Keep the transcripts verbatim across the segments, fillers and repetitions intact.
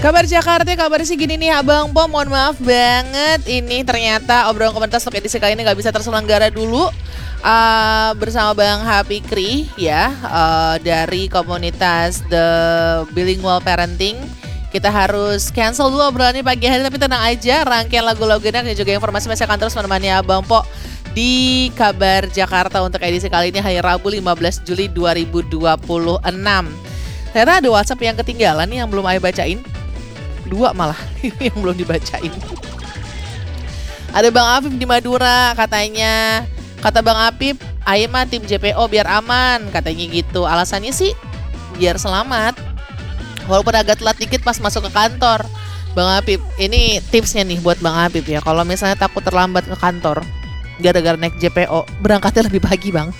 Kabar Jakarta, kabar sih gini nih Abang Po, mohon maaf banget. Ini ternyata obrolan komunitas untuk edisi kali ini gak bisa terselenggara dulu uh, bersama Bang Happy Kri ya, uh, dari komunitas The Bilingual Parenting. Kita harus cancel dulu obrolannya pagi hari, tapi tenang aja, rangkaian lagu-lagu dan juga informasi masih akan terus menemani Abang Po di Kabar Jakarta untuk edisi kali ini hari Rabu lima belas Juli dua ribu dua puluh enam. Ternyata ada WhatsApp yang ketinggalan nih yang belum Ayah bacain. Dua malah yang belum dibacain. Ada Bang Afif di Madura, katanya, kata Bang Afif, Ayah mah tim J P O biar aman, katanya gitu. Alasannya sih biar selamat, walaupun agak telat dikit pas masuk ke kantor. Bang Afif, ini tipsnya nih buat Bang Afif ya, kalau misalnya takut terlambat ke kantor gara-gara naik J P O, berangkatnya lebih pagi Bang.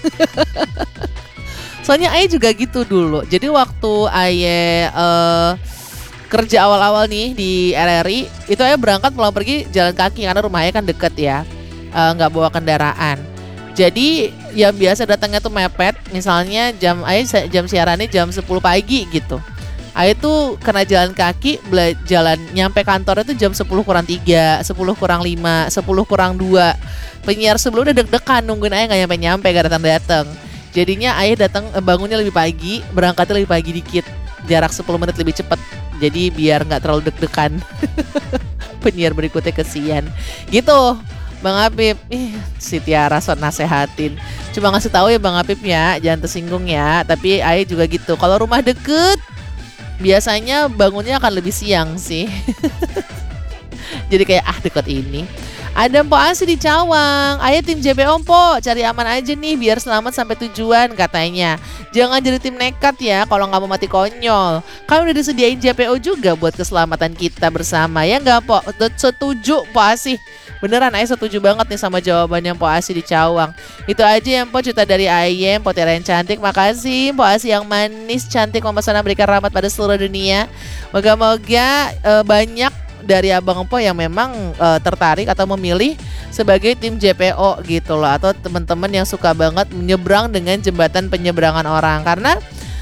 Soalnya Ayah juga gitu dulu. Jadi waktu Ayah uh, kerja awal-awal nih di R R I, itu Ayah berangkat pulang pergi jalan kaki karena rumah Ayah kan deket ya, nggak uh, bawa kendaraan. Jadi yang biasa datangnya tuh mepet, misalnya jam Ayah jam siarannya jam sepuluh pagi gitu. Ayah tuh kena jalan kaki, bela- jalan nyampe kantor itu jam sepuluh kurang tiga, sepuluh kurang lima, sepuluh kurang dua. Penyiar sebelum udah deg-degan nungguin Ayah nggak nyampe-nyampe, gak datang-datang. Jadinya Ayah datang bangunnya lebih pagi, berangkatnya lebih pagi dikit, jarak sepuluh menit lebih cepat. Jadi biar nggak terlalu deg-degan. Penyiar berikutnya kesian. Gitu, Bang Apip. Ih, si Tiara so nasehatin. Cuma ngasih tahu ya Bang Apip ya, jangan tersinggung ya. Tapi Ayah juga gitu. Kalau rumah deket, biasanya bangunnya akan lebih siang sih. Jadi kayak ah deket ini. Ada Mpok Asi di Cawang. Ayah tim J P O Mpok, cari aman aja nih biar selamat sampai tujuan katanya. Jangan jadi tim nekat ya kalau nggak mau mati konyol. Kan udah disediain J P O juga buat keselamatan kita bersama ya nggak Mpok? Setuju Mpok Asi. Beneran Ayah setuju banget nih sama jawabannya Mpok Asi di Cawang. Itu aja ya Mpok, cerita dari Ayah, Mpok Tiara yang cantik. Makasih Mpok Asi yang manis, cantik, memesan berikan rahmat pada seluruh dunia. Moga-moga uh, banyak dari Abang Empo yang memang uh, tertarik atau memilih sebagai tim J P O gitu loh, atau teman-teman yang suka banget menyeberang dengan jembatan penyeberangan orang. Karena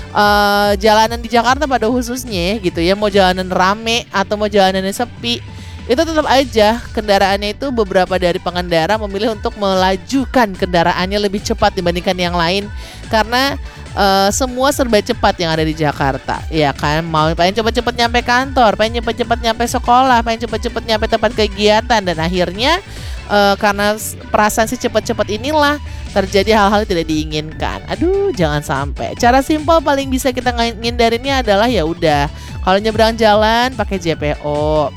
uh, jalanan di Jakarta pada khususnya gitu ya, mau jalanan rame atau mau jalanannya sepi, itu tetap aja kendaraannya itu beberapa dari pengendara memilih untuk melajukan kendaraannya lebih cepat dibandingkan yang lain. Karena Uh, semua serba cepat yang ada di Jakarta, ya kan? Mau pengen cepet-cepet nyampe kantor, pengen cepet-cepet nyampe sekolah, pengen cepet-cepet nyampe tempat kegiatan, dan akhirnya uh, karena perasaan si cepet-cepet inilah terjadi hal-hal yang tidak diinginkan. Aduh, jangan sampai. Cara simpel paling bisa kita ngindarinnya adalah ya udah, kalau nyebrang jalan pakai J P O.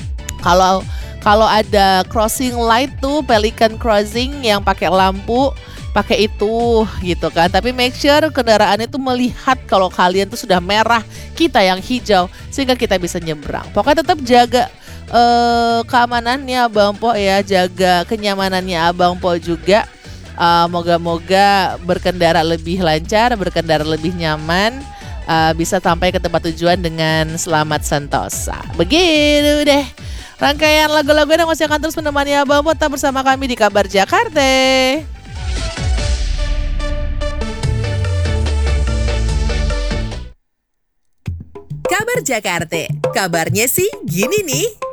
Kalau kalau ada crossing light tuh, Pelican Crossing yang pakai lampu, pakai itu gitu kan. Tapi make sure kendaraan itu melihat kalau kalian tuh sudah merah, kita yang hijau, sehingga kita bisa nyebrang. Pokoknya tetap jaga uh, keamanannya Abang Po ya, jaga kenyamanannya Abang Po juga. uh, Moga-moga berkendara lebih lancar, berkendara lebih nyaman, uh, bisa sampai ke tempat tujuan dengan selamat sentosa. Begitu deh rangkaian lagu-lagu yang masih akan terus menemani Abang Po. Tetap bersama kami di Kabar Jakarta. Kabar Jakarta, kabarnya sih gini nih.